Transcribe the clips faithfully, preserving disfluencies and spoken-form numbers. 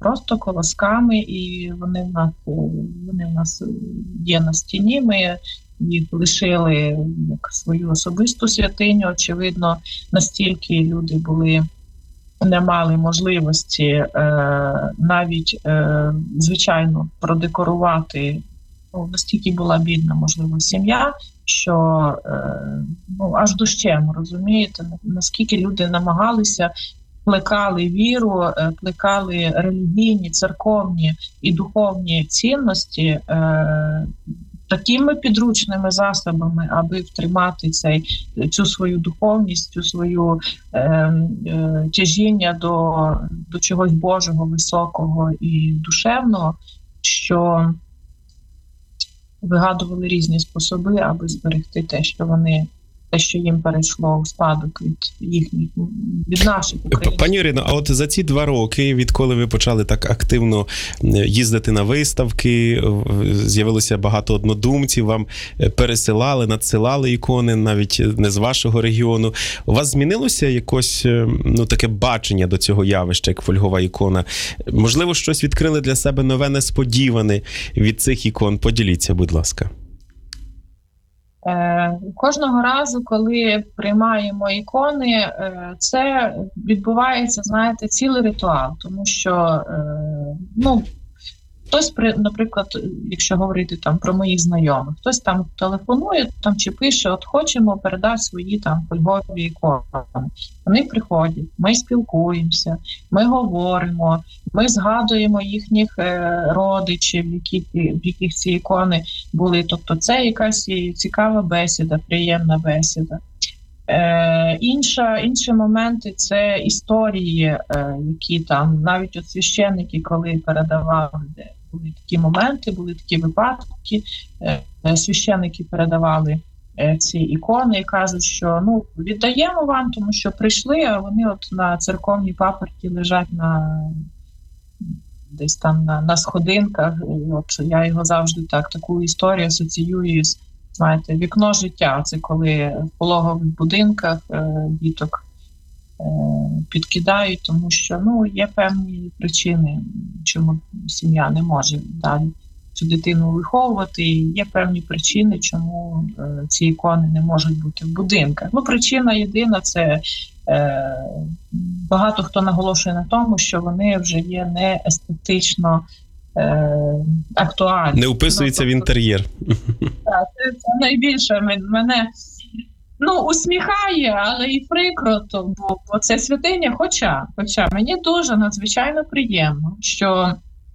просто колосками, і вони в нас, вони в нас є на стіні. Ми їх лишили як свою особисту святиню. Очевидно, настільки люди були, не мали можливості е, навіть, е, звичайно, продекорувати. Ну, настільки була бідна, можливо, сім'я, що е, ну, аж дощем, розумієте, наскільки люди намагалися, плекали віру, е, плекали релігійні, церковні і духовні цінності е, такими підручними засобами, аби втримати цей, цю свою духовність, цю свою е, е, тяжіння до, до чогось Божого, високого і душевного, що вигадували різні способи, аби зберегти те, що вони, те, що їм перейшло у спадок від їхніх, від наших українців. Пані Ірино, а от за ці два роки, відколи ви почали так активно їздити на виставки, з'явилося багато однодумців, вам пересилали, надсилали ікони, навіть не з вашого регіону. У вас змінилося якось, ну, таке бачення до цього явища, як фольгова ікона? Можливо, щось відкрили для себе нове, несподіване від цих ікон? Поділіться, будь ласка. Кожного разу, коли приймаємо ікони, це відбувається, знаєте, цілий ритуал, тому що, ну, хтось, наприклад, якщо говорити там про моїх знайомих, хтось там телефонує там чи пише, от хочемо передати свої там фольгові ікони. Вони приходять, ми спілкуємося, ми говоримо, ми згадуємо їхніх е, родичів, які, в яких ці ікони були. Тобто це якась цікава бесіда, приємна бесіда. Е, інша, інші моменти – це історії, е, які там, навіть от священники, коли передавали, де були такі моменти, були такі випадки, е, священники передавали е, ці ікони і кажуть, що ну, віддаємо вам, тому що прийшли, а вони от на церковній паперті лежать на, десь там на, на сходинках. І от я його завжди так, таку історію асоціюю з, знаєте, вікно життя. Це коли в пологових будинках е, діток е, підкидають, тому що ну, є певні причини, чому сім'я не може далі цю дитину виховувати. І є певні причини, чому е, ці ікони не можуть бути в будинках. Ну, причина єдина – це е, багато хто наголошує на тому, що вони вже є не естетично актуальні. Не вписується ну, в інтер'єр. Так, це, це найбільше мене ну, усміхає, але і прикро, то, бо, бо це святиня. Хоча, хоча мені дуже надзвичайно приємно, що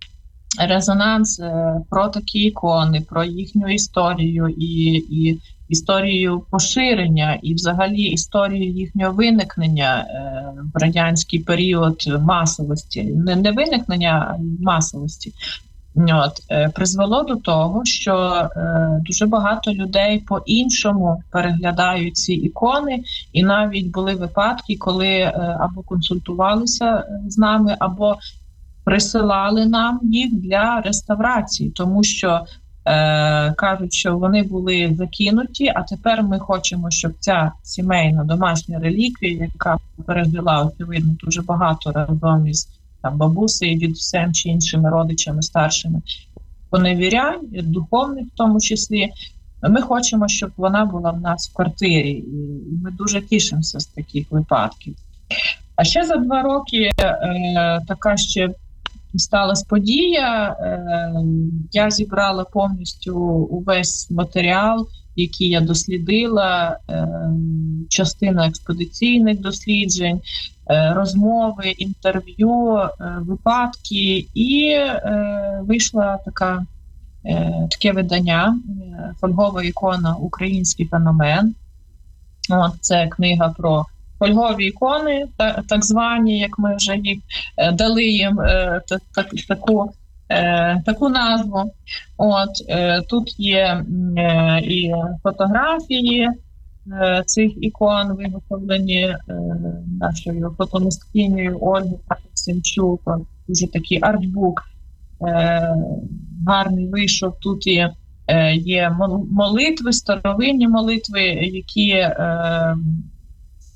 резонанс про такі ікони, про їхню історію і, і історію поширення, і взагалі історію їхнього виникнення е, в радянський період масовості, не, не виникнення, а масовості, от, е, призвело до того, що е, дуже багато людей по-іншому переглядають ці ікони, і навіть були випадки, коли е, або консультувалися з нами, або присилали нам їх для реставрації, тому що е, кажуть, що вони були закинуті, а тепер ми хочемо, щоб ця сімейна домашня реліквія, яка пережила, очевидно, дуже багато разом із там, бабусею, дідусем чи іншими родичами старшими, поневірянь, духовних в тому числі, ми хочемо, щоб вона була в нас в квартирі. І ми дуже тішимося з таких випадків. А ще за два роки е, така ще сталася подія. Е, я зібрала повністю увесь матеріал, який я дослідила, е, частина експедиційних досліджень, е, розмови, інтерв'ю, е, випадки. І е, вийшла така, е, таке видання е, «Фольгова ікона. Український феномен». От, це книга про фольгові ікони, так, так звані, як ми вже їх е, дали їм е, так, так, таку, е, таку назву. От, е, тут є е, і фотографії е, цих ікон, виготовлені е, нашою фотомисткинею Ольгою Семчук. Дуже такий артбук е, гарний вийшов. Тут є, е, є молитви, старовинні молитви, які е,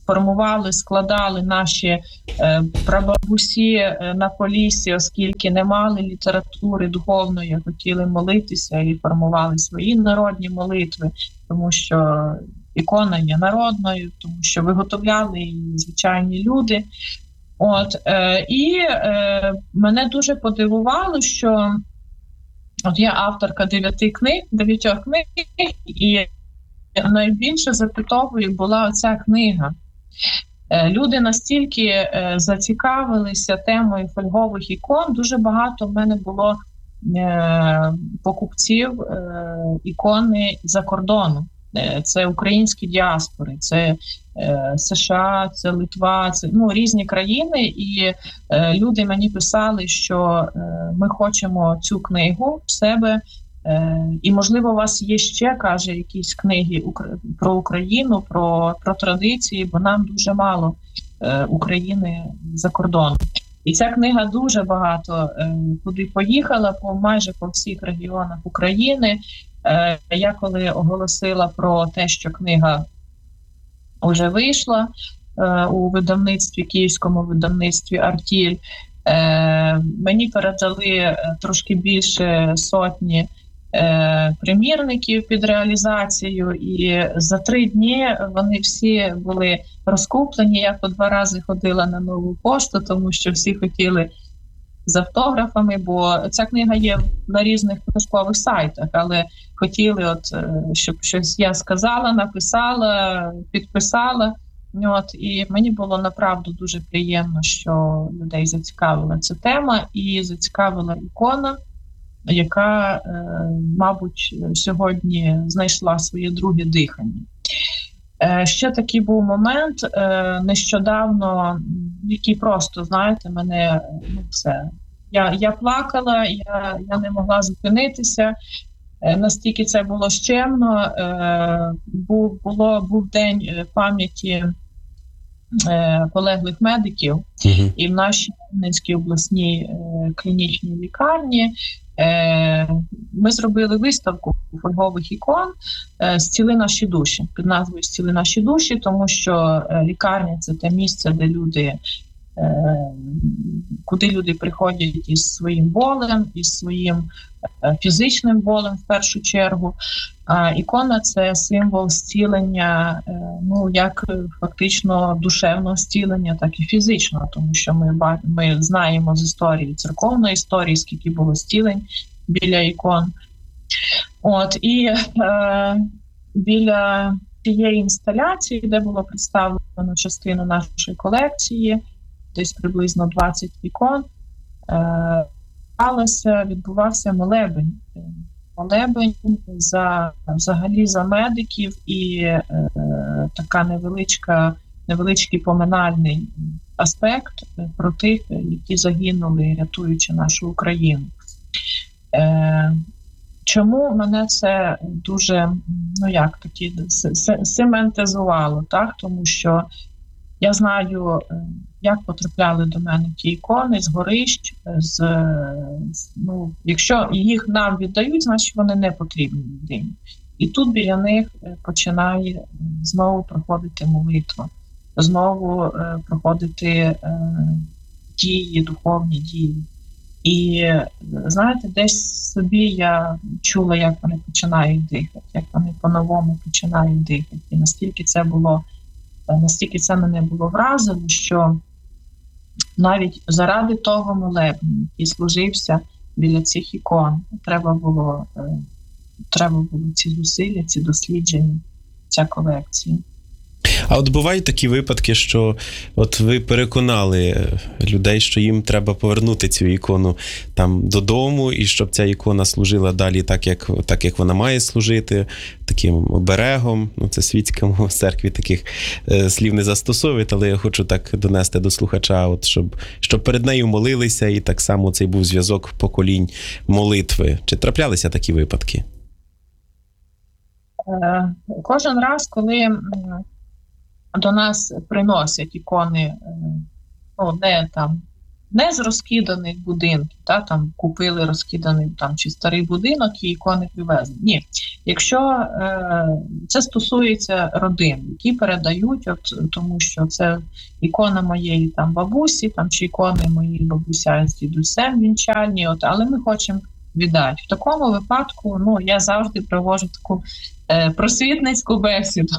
формували, складали наші е, прабабусі е, на Поліссі, оскільки не мали літератури духовної, хотіли молитися і формували свої народні молитви, тому що ікона є народною, тому що виготовляли її звичайні люди. От, е, і е, мене дуже подивувало, що от я авторка дев'яти книг, дев'ятьох книг, і найбільше запитовою була оця книга. Е, люди настільки е, зацікавилися темою фольгових ікон, дуже багато в мене було е, покупців е, ікони за кордону. Це українські діаспори, це е, США, це Литва, це ну, різні країни. І е, люди мені писали, що е, ми хочемо цю книгу в себе. Е, і, можливо, у вас є ще, каже, якісь книги про Україну, про, про традиції, бо нам дуже мало е, України за кордоном. І ця книга дуже багато е, куди поїхала, по майже по всіх регіонах України. Я коли оголосила про те, що книга вже вийшла у видавництві, київському видавництві «Артіль», мені передали трошки більше сотні примірників під реалізацію, і за три дні вони всі були розкуплені. Я по два рази ходила на Нову пошту, тому що всі хотіли з автографами, бо ця книга є на різних книжкових сайтах, але хотіли, от, щоб щось я сказала, написала, підписала. От, і мені було направду дуже приємно, що людей зацікавила ця тема і зацікавила ікона, яка, мабуть, сьогодні знайшла своє друге дихання. Ще такий був момент нещодавно, який просто, знаєте, мене, ну, все. Я, я плакала, я, я не могла зупинитися, настільки це було щемно. Був, було, був день пам'яті полеглих медиків, uh-huh. і в нашій Рівненській обласній клінічній лікарні ми зробили виставку фольгових ікон «Зціли наші душі», під назвою «Зціли наші душі», тому що лікарня – це те місце, де люди, куди люди приходять із своїм болем, із своїм фізичним болем в першу чергу. А ікона – це символ зцілення, ну, як фактично душевного зцілення, так і фізичного, тому що ми, ми знаємо з історії, церковної історії, скільки було зцілень біля ікон. От, і е, біля цієї інсталяції, де було представлено частину нашої колекції, десь приблизно двадцять ікон, е, відбувався молебень. Молебень за, взагалі за медиків і е, така невеличка, невеличкий поминальний аспект про тих, які загинули, рятуючи нашу Україну. Е, чому мене це дуже, ну як, такі, сементизувало, так? Тому що я знаю, як потрапляли до мене ті ікони з горищ, з, ну, якщо їх нам віддають, значить вони не потрібні людині. І тут біля них починає знову проходити молитва, знову е, проходити е, дії, духовні дії. І, знаєте, десь собі я чула, як вони починають дихати, як вони по-новому починають дихати. І настільки це було Настільки це мене було вразило, що навіть заради того молебню, який служився біля цих ікон, треба було, треба було ці зусилля, ці дослідження, ця колекція. А от бувають такі випадки, що от ви переконали людей, що їм треба повернути цю ікону там додому, і щоб ця ікона служила далі так, як, так, як вона має служити, таким оберегом. Ну, це світському в церкві таких е, слів не застосовують, але я хочу так донести до слухача, от, щоб, щоб перед нею молилися, і так само цей був зв'язок поколінь молитви. Чи траплялися такі випадки? Е, кожен раз, коли до нас приносять ікони, ну, не там не з розкиданих будинків, та, там купили розкиданий там, чи старий будинок і ікони привезли. Ні. Якщо е, це стосується родин, які передають, от, тому що це ікона моєї там бабусі, там, чи ікони моєї бабуся з дідусем вінчальні, от, але ми хочемо віддати. В такому випадку ну, я завжди проводжу таку е, просвітницьку бесіду.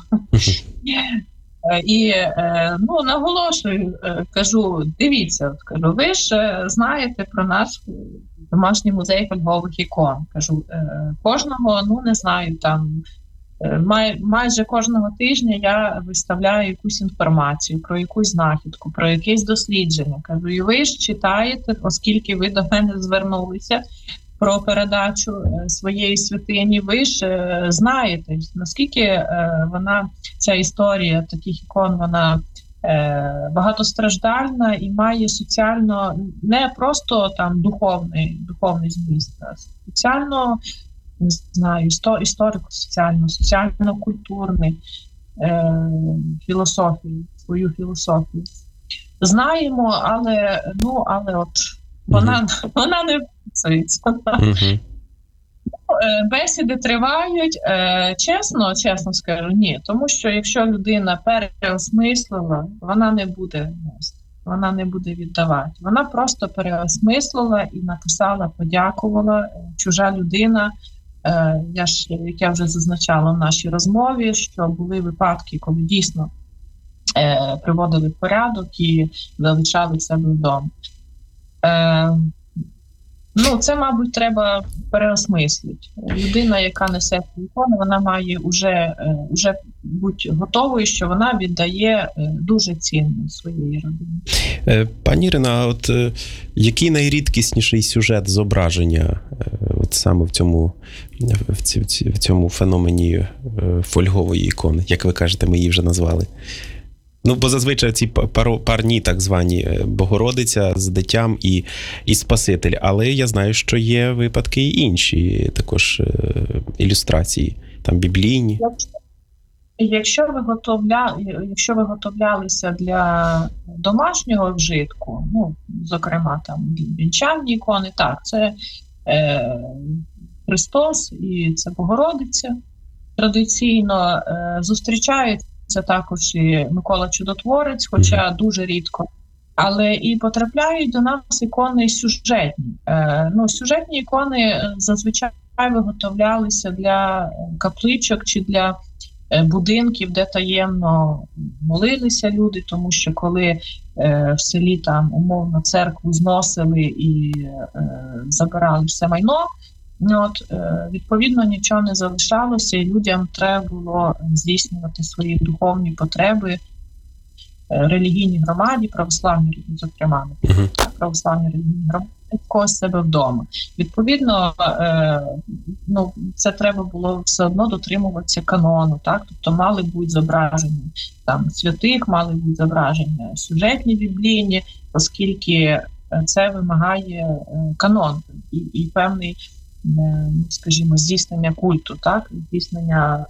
І ну, наголошую, кажу, дивіться, от, кажу, ви ж знаєте про наш домашній музей фольгових ікон. Кажу, кожного, ну не знаю, там май, майже кожного тижня я виставляю якусь інформацію про якусь знахідку, про якесь дослідження. Кажу, і ви ж читаєте, оскільки ви до мене звернулися про передачу своєї святині, ви ж е, знаєте, наскільки е, вона, ця історія таких ікон, вона е, багатостраждальна і має соціально, не просто там духовний, духовний зміст, а соціально, не знаю, істо, історико-соціально, соціально-культурний, е, філософію, свою філософію. Знаємо, але, ну, але от вона, mm-hmm. вона не вписується. Mm-hmm. Бесіди тривають. Чесно, чесно скажу, ні. Тому що якщо людина переосмислила, вона не буде нести, вона не буде віддавати. Вона просто переосмислила і написала, подякувала. Чужа людина, я ж, як я вже зазначала в нашій розмові, що були випадки, коли дійсно приводили в порядок і залишали себе вдома. Е, ну, це, мабуть, треба переосмислити. Людина, яка несе ікони, вона має вже, вже бути готовою, що вона віддає дуже цінно своєї родині. Пані Ірина, от який найрідкісніший сюжет зображення от саме в цьому, в, ці, в цьому феномені фольгової ікони? Як ви кажете, ми її вже назвали. Ну, бо зазвичай ці пар, парні так звані Богородиця з дитям і, і Спаситель. Але я знаю, що є випадки і інші також ілюстрації, там біблійні. Якщо ви, готовля... Якщо ви готовлялися для домашнього вжитку, ну, зокрема, там вінчальні ікони, так, це е... Христос і це Богородиця традиційно е... зустрічають. Це також і Микола Чудотворець, хоча дуже рідко. Але і потрапляють до нас ікони сюжетні. Е, ну, сюжетні ікони зазвичай виготовлялися для капличок чи для будинків, де таємно молилися люди, тому що коли е, в селі там умовно церкву зносили і е, забирали все майно, от, відповідно, нічого не залишалося, і людям треба було здійснювати свої духовні потреби релігійній громаді, православній, зокрема, uh-huh. православній релігійній громаді, когось себе вдома. Відповідно, ну, це треба було все одно дотримуватися канону, так? Тобто мали бути зображення там святих, мали бути зображення сюжетні біблійні, оскільки це вимагає канон і, і певний, скажімо, здійснення культу, так, здійснення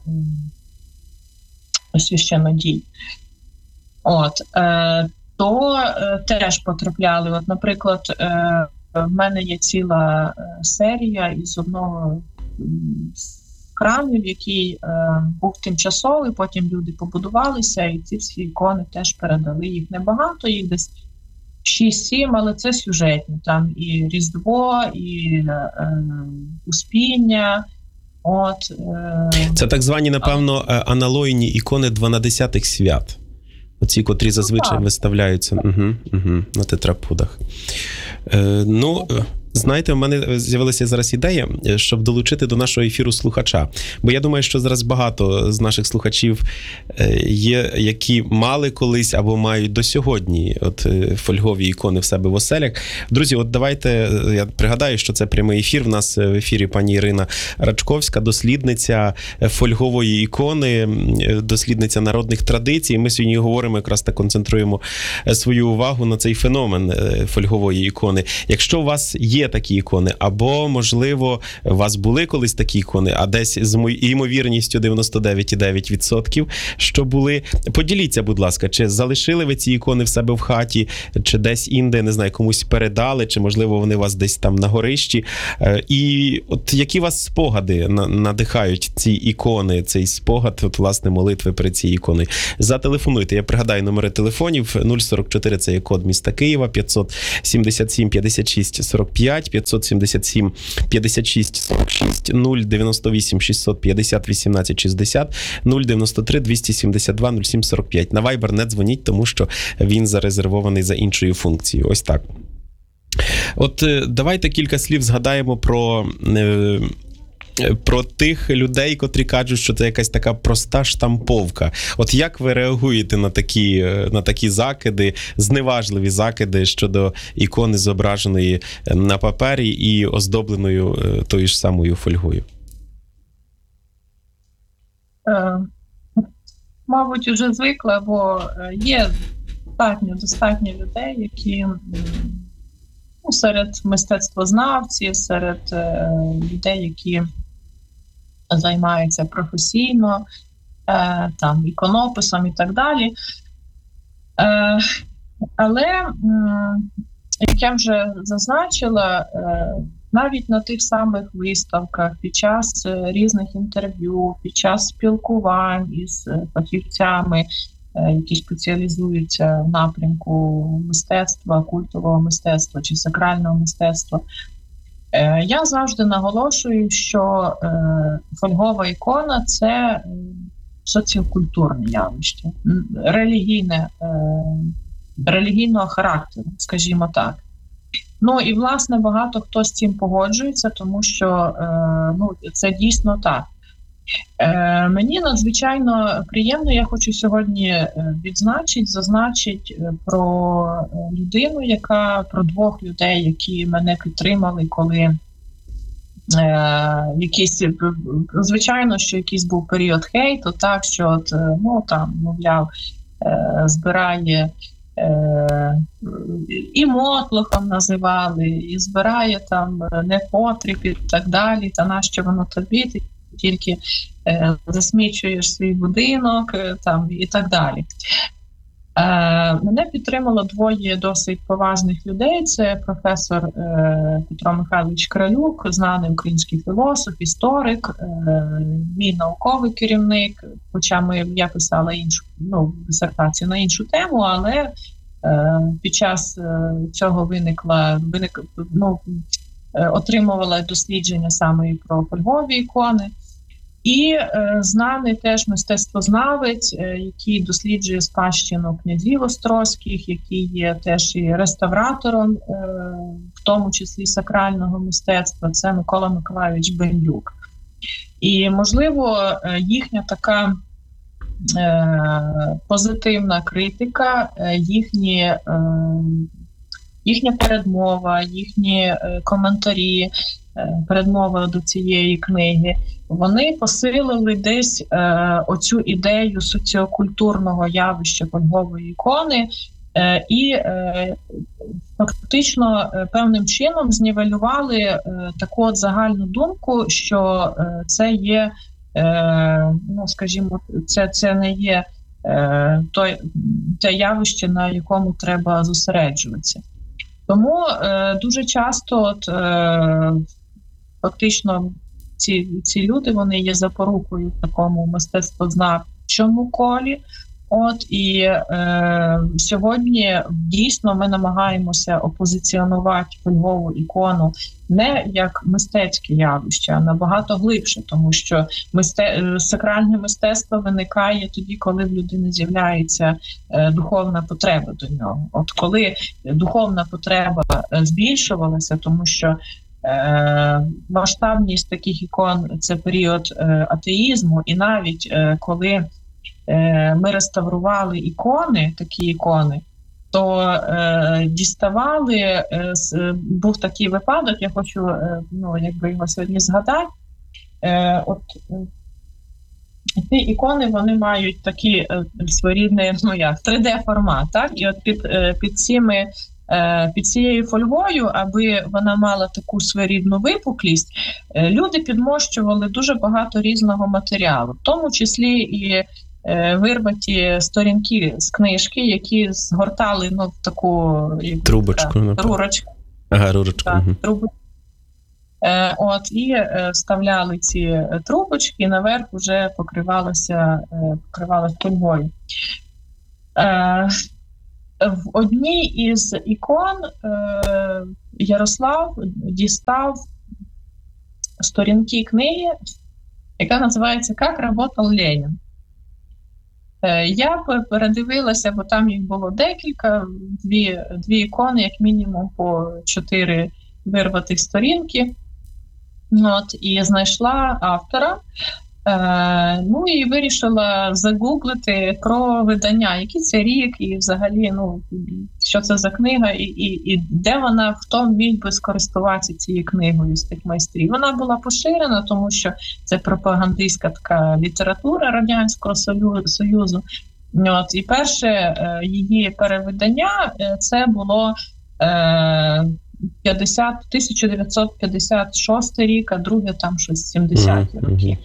священнодій. От, е, то е, теж потрапляли. От, наприклад, е, в мене є ціла серія із одного з храмів, який е, був тимчасовий, потім люди побудувалися, і ці всі ікони теж передали. Їх небагато, їх десь шість-сім, але це сюжетні. Там і Різдво, і е, Успіння. От, е, це так звані, напевно, аналогійні ікони дванадесятих свят. Оці, котрі зазвичай ну, виставляються угу, угу, на тетрапудах. Е, ну, знаєте, в мене з'явилася зараз ідея, щоб долучити до нашого ефіру слухача. Бо я думаю, що зараз багато з наших слухачів є, які мали колись або мають до сьогодні от фольгові ікони в себе в оселях. Друзі, от давайте, я пригадаю, що це прямий ефір. В нас в ефірі пані Ірина Рачковська, дослідниця фольгової ікони, дослідниця народних традицій. Ми сьогодні говоримо, якраз так концентруємо свою увагу на цей феномен фольгової ікони. Якщо у вас є є такі ікони, або, можливо, у вас були колись такі ікони, а десь з ймовірністю дев'яносто дев'ять цілих дев'ять десятих відсотка, що були. Поділіться, будь ласка, чи залишили ви ці ікони в себе в хаті, чи десь інде, не знаю, комусь передали, чи, можливо, вони у вас десь там на горищі. І от які вас спогади надихають ці ікони, цей спогад, от, власне, молитви перед цією іконою? Зателефонуйте. Я пригадаю номери телефонів. нуль сорок чотири – це є код міста Києва, п'ятсот сімдесят сім п'ятдесят шість сорок п'ять, п'ятсот сімдесят сім п'ятдесят шість сорок шість, нуль дев'яносто вісім шістсот п'ятдесят вісімнадцять шістдесят, нуль дев'яносто три двісті сімдесят два нуль сім сорок п'ять. На Viber не дзвоніть, тому що він зарезервований за іншою функцією. Ось так. От давайте кілька слів згадаємо про... про тих людей, котрі кажуть, що це якась така проста штамповка. От як ви реагуєте на такі, на такі закиди, зневажливі закиди щодо ікони, зображеної на папері і оздобленою тою ж самою фольгою? Е, мабуть, уже звикла, бо є достатньо, достатньо людей, які ну, серед мистецтвознавців, серед е, людей, які займаються професійно, е, там, іконописом і так далі. Е, але, е, як я вже зазначила, е, навіть на тих самих виставках, під час е, різних інтерв'ю, під час спілкувань із е, фахівцями, е, які спеціалізуються в напрямку мистецтва, культового мистецтва чи сакрального мистецтва, я завжди наголошую, що е, фольгова ікона – це е, соціокультурне явище, релігійне, е, релігійного характеру, скажімо так. Ну і, власне, багато хто з цим погоджується, тому що е, ну, це дійсно так. Е, мені надзвичайно приємно, я хочу сьогодні відзначити, зазначити про людину, яка, про двох людей, які мене підтримали, коли е, якийсь, звичайно, що якийсь був період хейту, так, що от, ну, там, мовляв, е, збирає е, і мотлохом називали, і збирає там непотріб і так далі, та нащо воно тобі, тільки е, засмічуєш свій будинок е, там, і так далі. Е, мене підтримало двоє досить поважних людей. Це професор е, Петро Михайлович Кралюк, знаний український філософ, історик, е, мій науковий керівник, хоча ми, я писала іншу, ну, дисертацію на іншу тему, але е, під час е, цього виникла, виник, ну, е, отримувала дослідження саме і про фольгові ікони. І е, знаний теж мистецтвознавець, е, який досліджує спадщину князів острозьких, який є теж і реставратором, е, в тому числі сакрального мистецтва, це Микола Миколайович Бендюк. І, можливо, е, їхня така е, позитивна критика, е, їхні, е, їхня передмова, їхні е, коментарі, передмова до цієї книги, вони посилили десь е, оцю ідею соціокультурного явища фольгової ікони е, і е, фактично е, певним чином знівелювали е, таку от загальну думку, що е, це є, е, ну, скажімо, це, це не є е, той, те явище, на якому треба зосереджуватися. Тому е, дуже часто от, е, фактично ці, ці люди, вони є запорукою в такому мистецтвознавчому колі. От, і е, сьогодні дійсно ми намагаємося опозиціонувати фольгову ікону не як мистецьке явище, а набагато глибше, тому що мисте... сакральне мистецтво виникає тоді, коли в людини з'являється е, духовна потреба до нього. От коли духовна потреба збільшувалася, тому що е, масштабність таких ікон – це період е, атеїзму, і навіть е, коли ми реставрували ікони, такі ікони, то е, діставали, е, був такий випадок, я хочу, е, ну, якби його сьогодні згадати. Е, от е, ці ікони, вони мають такі е, своєрідний, ну як, три де формат, так? І от під, е, під цими під цією фольгою, аби вона мала таку своєрідну випуклість, люди підмощували дуже багато різного матеріалу, в тому числі і вирваті сторінки з книжки, які згортали ну, в таку трубочку, та, рурочку. Ага, рурочку. Так, угу. трубочку. Е, от, і е, вставляли ці трубочки, і наверх вже покривалося, е, покривалося фольгою. Е, в одній із ікон е, Ярослав дістав сторінки книги, яка називається «Как работал Ленін». Я передивилася, бо там їх було декілька, дві, дві ікони, як мінімум по чотири вирватих сторінки. От, і знайшла автора, е, ну і вирішила загуглити про видання, який це рік, і взагалі, ну, що це за книга, і, і, і де вона, хто міг би скористуватися цією книгою з тих майстрів. Вона була поширена, тому що це пропагандистська така література Радянського Союзу. От, і перше е, її перевидання е, це було е, тисяча дев'ятсот п'ятдесят шостий рік, а друге там щось сімдесяті mm-hmm. роки.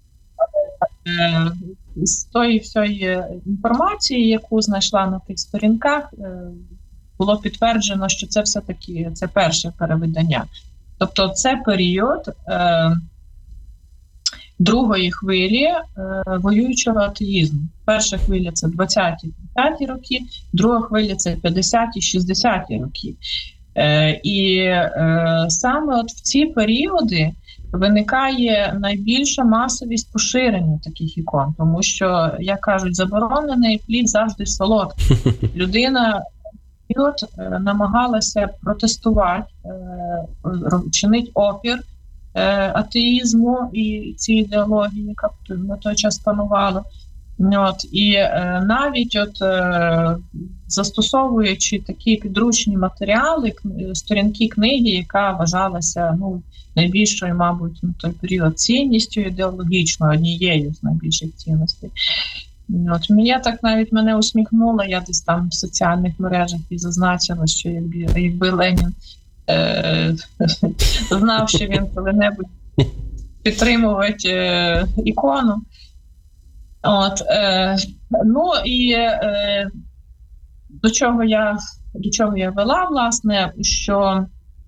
Е, з тої всієї інформації, яку знайшла на тих сторінках, е, було підтверджено, що це все-таки це перше перевидання. Тобто це період е, другої хвилі е, воюючого атеїзму. Перша хвиля – це двадцяті-тридцяті роки, друга хвиля – це п'ятдесяті-шістдесяті роки. Е, і е, саме от в ці періоди виникає найбільша масовість поширення таких ікон, тому що, як кажуть, заборонений плід завжди солодкий. Людина е, намагалася протестувати, е, чинити опір е, атеїзму і цій ідеології, яка на той час панувала. От, і е, навіть от, е, застосовуючи такі підручні матеріали, сторінки книги, яка вважалася ну, найбільшою, мабуть, на той період цінністю ідеологічною, однією з найбільших цінностей. От, я так навіть мене усміхнула, я десь там в соціальних мережах і зазначила, що якби, якби Ленін е, знав, що він коли-небудь підтримувати е, ікону. От, е, ну і е, до чого я до чого я вела, власне, що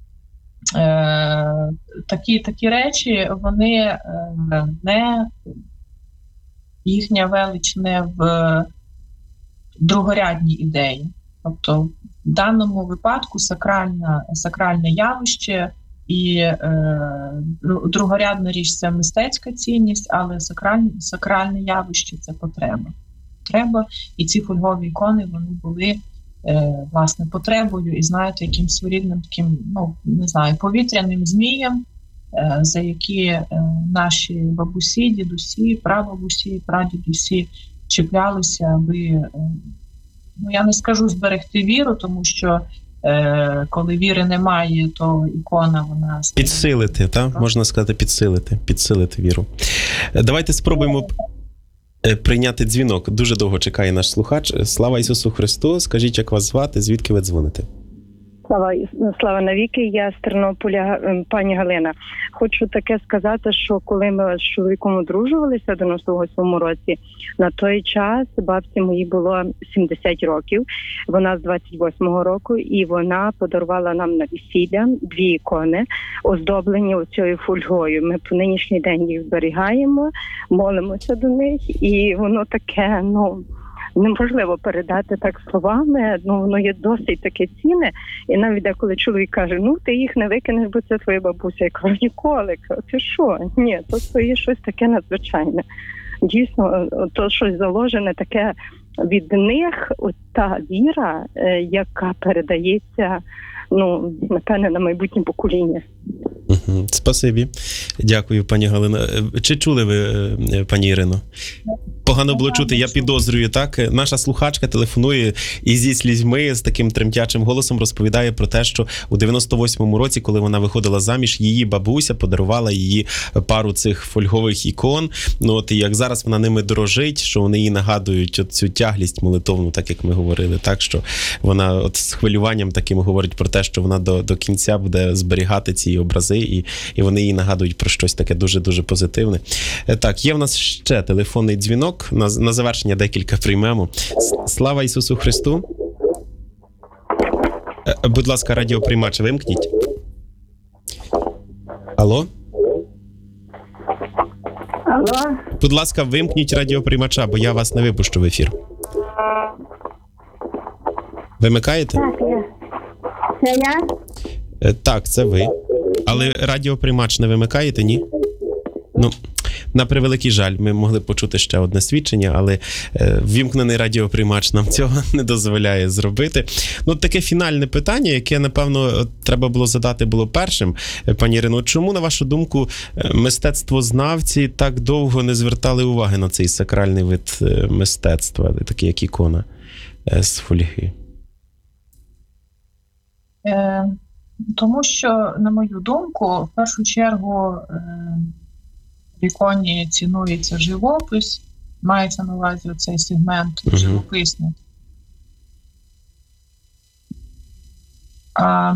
е, такі, такі речі, вони е, не їхня велич не в другорядній ідеї. Тобто в даному випадку сакральна, сакральне явище і е, другорядна річ – це мистецька цінність, але сакральне, сакральне явище – це потреба. Треба, і ці фольгові ікони, вони були, е, власне, потребою, і, знаєте, якимсь своєрідним таким, ну, не знаю, повітряним змієм, е, за які е, наші бабусі, дідусі, прабабусі, прадідусі чіплялися, аби, е, ну, я не скажу зберегти віру, тому що Е, коли віри немає, то ікона вона... Підсилити, так? Можна сказати, підсилити, підсилити віру. Давайте спробуємо прийняти дзвінок. Дуже довго чекає наш слухач. Слава Ісусу Христу! Скажіть, як вас звати, звідки ви дзвоните? Слава, слава навіки, я з Тернополя, пані Галина. Хочу таке сказати, що коли ми з чоловіком одружувалися в дев'яносто восьмому році, на той час бабці моїй було сімдесят років, вона з двадцять восьмого року, і вона подарувала нам на весілля дві ікони, оздоблені оцією фольгою. Ми по нинішній день їх зберігаємо, молимося до них, і воно таке, ну... неможливо передати так словами, ну воно є досить таке цінне. І навіть деколи чоловік каже, ну ти їх не викинеш, бо це твоя бабуся. Я кажу, ніколи. Це що? Ні, то, то є щось таке надзвичайне. Дійсно, то щось заложене таке від них, от та віра, яка передається, ну, напевне, на майбутнє покоління. Спасибі. Дякую, пані Галина. Чи чули ви, пані Ірино? погано було чути, я підозрюю, так? Наша слухачка телефонує і зі слізьми, з таким тремтячим голосом розповідає про те, що у дев'яносто восьмому році, коли вона виходила заміж, її бабуся подарувала її пару цих фольгових ікон. Ну, от, і як зараз вона ними дорожить, що вони їй нагадують от цю тяглість молитовну, так як ми говорили, так, що вона от з хвилюванням таким говорить про те, що вона до, до кінця буде зберігати ці образи, і, і вони їй нагадують про щось таке дуже-дуже позитивне. Так, є в нас ще телефонний дзвінок, на, на завершення декілька приймемо. Слава Ісусу Христу! Будь ласка, радіоприймач вимкніть. Алло? Алло? Будь ласка, вимкніть радіоприймача, бо я вас не випущу в ефір. Вимикаєте? Так, я. Це я? Е, Так, це ви. Але радіоприймач не вимикаєте, ні? Ну, на превеликий жаль, ми могли почути ще одне свідчення, але е, ввімкнений радіоприймач нам цього не дозволяє зробити. Ну, таке фінальне питання, яке, напевно, треба було задати було першим. Е, Пані Ірино, чому, на вашу думку, е, мистецтвознавці так довго не звертали уваги на цей сакральний вид е, мистецтва, такий як ікона е, з фольги? Е, тому що, на мою думку, в першу чергу е, в іконі цінується живопис, мається на увазі цей сегмент Мгм. живописний. А,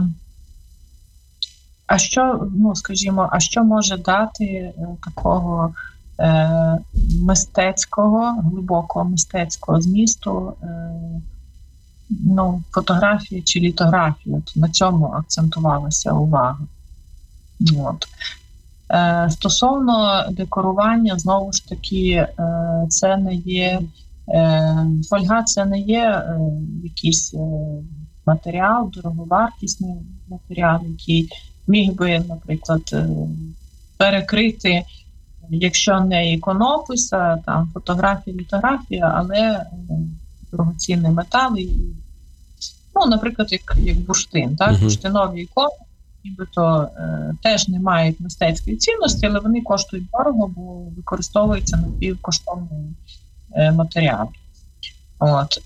а що, ну, скажімо, а що може дати е, такого е, мистецького, глибокого мистецького змісту е, ну, фотографії чи літографії? От на цьому акцентувалася увага. От. Е, стосовно декорування, знову ж таки, е, це не є е, фольга, це не є е, якийсь е, матеріал, дороговартісний матеріал, який міг би, наприклад, е, перекрити, якщо не іконопис, а там фотографія, літографія, але е, дорогоцінний метал, і, ну, наприклад, як, як бурштин, так? Мгм. Бурштинові ікони, нібито е, теж не мають мистецької цінності, але вони коштують дорого, бо використовуються напівкоштовний е, матеріал. От.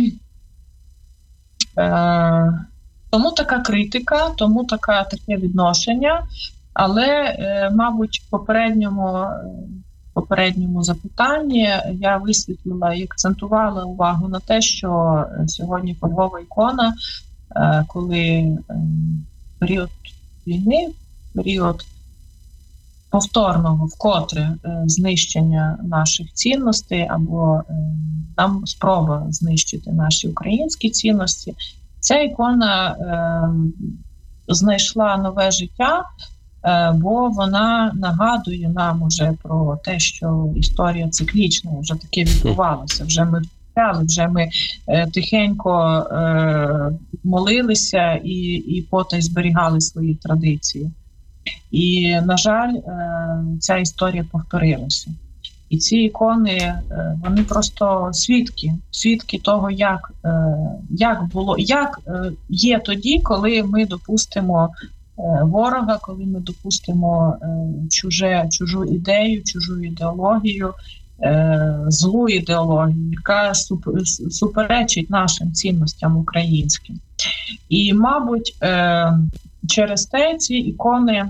Е, тому така критика, тому така, таке відношення, але, е, мабуть, в попередньому, е, попередньому запитанні я висвітлила і акцентувала увагу на те, що е, сьогодні фольгова ікона, е, коли е, період війни, період повторного, вкотре е, знищення наших цінностей або е, там спроба знищити наші українські цінності, ця ікона е, знайшла нове життя, е, бо вона нагадує нам уже про те, що історія циклічна, вже таке відбувалося, вже ми вже ми е, тихенько е, молилися і, і потай зберігали свої традиції. І, на жаль, е, ця історія повторилася. І ці ікони, е, вони просто свідки, свідки того, як, е, як було, як е, є тоді, коли ми допустимо е, ворога, коли ми допустимо е, чуже, чужу ідею, чужу ідеологію, злу ідеологію, яка суперечить нашим цінностям українським. І, мабуть, через те ці ікони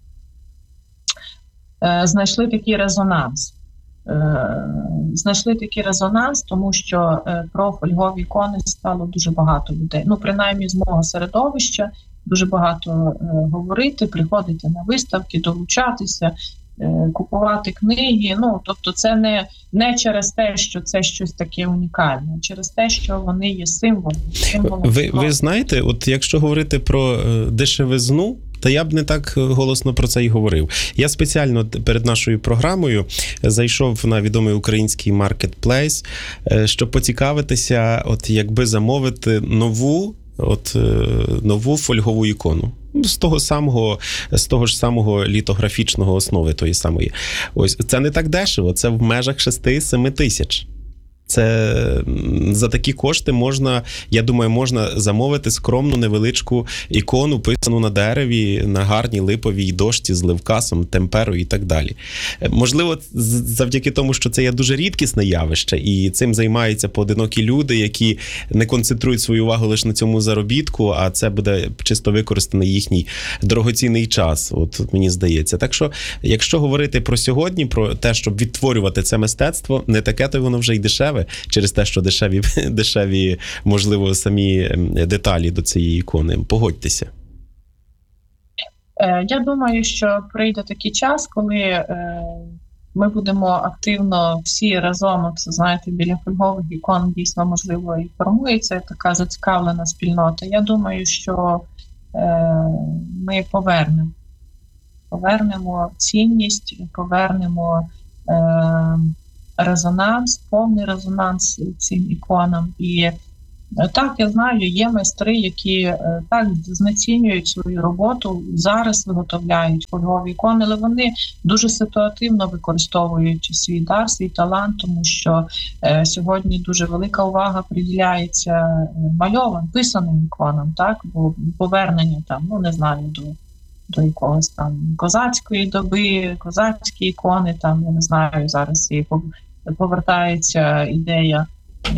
знайшли такий резонанс. Знайшли такий резонанс, тому що про фольгові ікони стало дуже багато людей. Ну, принаймні, з мого середовища дуже багато говорити, приходити на виставки, долучатися, купувати книги. Ну, тобто це не, не через те, що це щось таке унікальне, а через те, що вони є символом. символом ви, ви знаєте, от якщо говорити про дешевизну, то я б не так голосно про це і говорив. Я спеціально перед нашою програмою зайшов на відомий український маркетплейс, щоб поцікавитися, от якби замовити нову, от нову фольгову ікону. З того самого, з того ж самого літографічного основи тої самої. Ось, це не так дешево, це в межах шести-семи тисяч. Це за такі кошти можна, я думаю, можна замовити скромну невеличку ікону, писану на дереві, на гарній липовій дошці з ливкасом, темперою і так далі. Можливо, завдяки тому, що це є дуже рідкісне явище, і цим займаються поодинокі люди, які не концентрують свою увагу лише на цьому заробітку, а це буде чисто використаний їхній дорогоцінний час, от мені здається. Так що, якщо говорити про сьогодні, про те, щоб відтворювати це мистецтво, не таке то воно вже й дешеве, через те, що дешеві, дешеві, можливо, самі деталі до цієї ікони. Погодьтеся. Я думаю, що прийде такий час, коли ми будемо активно всі разом, от, знаєте, біля фольгових ікон дійсно, можливо, і формується така зацікавлена спільнота. Я думаю, що ми повернемо. Повернемо цінність, повернемо резонанс, повний резонанс цим іконам. І так, я знаю, є майстри, які так знецінюють свою роботу, зараз виготовляють фольгові ікони, але вони дуже ситуативно використовують свій дар, свій талант, тому що е, сьогодні дуже велика увага приділяється мальованим, писаним іконам, так, бо повернення там, ну не знаю, до до якогось там козацької доби, козацькі ікони, там, я не знаю, зараз і повертається ідея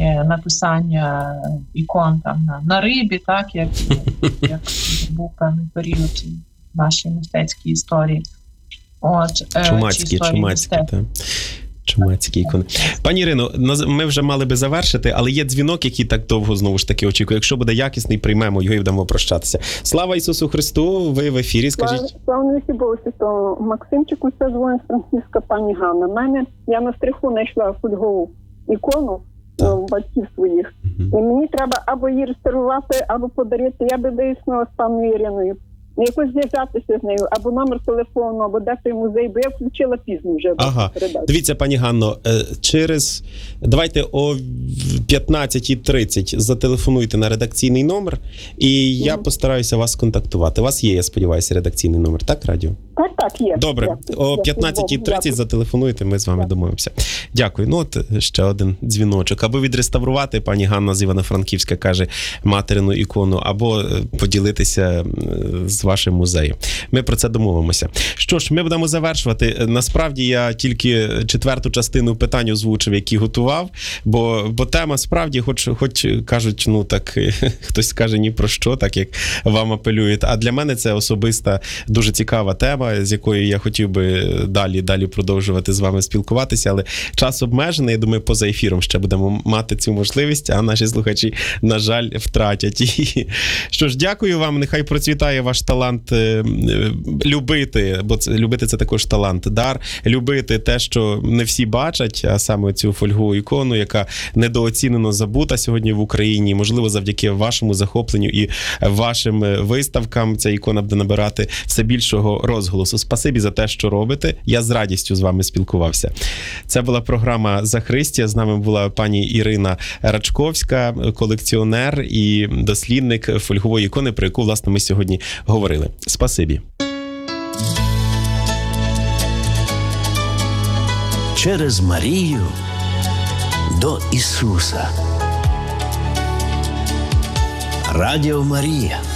написання ікон там на, на рибі, так, як, як був певний період в нашій мистецькій історії. От, чумацькі, чумацькі, так. Чумацькі ікони. Пані Ірино, ми вже мали би завершити, але є дзвінок, який так довго знову ж таки очікує. Якщо буде якісний, приймемо його і будемо прощатися. Слава Ісусу Христу, ви в ефірі, скажіть. Слава Богу Святому. Максимчику, це дзвонить з Франківська пані Ганна. Мене, я на стриху знайшла фольгову ікону у батьків своїх. Uh-huh. І мені треба або її реставрувати, або подарити. Я би дійсно з паною Іриною якось зв'язатися з нею, або номер телефону, або де той музей, бо я включила пізно вже. Ага. Дивіться, пані Ганно, через, давайте о п'ятнадцятій тридцять зателефонуйте на редакційний номер, і я mm-hmm. постараюся вас контактувати. У вас є, я сподіваюся, редакційний номер, так, радіо? Так, так, є. Добре, є. О п'ятнадцятій тридцять зателефонуйте, ми з вами Дякую. домовимося. Дякую. Ну, от ще один дзвіночок. Аби відреставрувати, пані Ганна з Івано-Франківська каже, материну ікону, або поділитися з вашим музеєм. Ми про це домовимося. Що ж, ми будемо завершувати. Насправді, я тільки четверту частину питань озвучив, які готував, бо, бо тема справді, хоч, хоч кажуть, ну так, хтось скаже ні про що, так як вам апелюють. А для мене це особиста, дуже цікава тема, з якою я хотів би далі, далі продовжувати з вами спілкуватися, але час обмежений, я думаю, поза ефіром ще будемо мати цю можливість, а наші слухачі, на жаль, втратять її. Що ж, дякую вам, нехай процвітає ваш талант любити, бо це, любити це також талант, дар, любити те, що не всі бачать, а саме цю фольгу ікону, яка недооцінено забута сьогодні в Україні, можливо, завдяки вашому захопленню і вашим виставкам ця ікона буде набирати все більшого розголосу. Спасибі за те, що робите. Я з радістю з вами спілкувався. Це була програма «Захристія». З нами була пані Ірина Рачковська, колекціонер і дослідник фольгової ікони, про яку, власне, ми сьогодні говорили. Спасибі. Через Марію до Ісуса. Радіо Марія.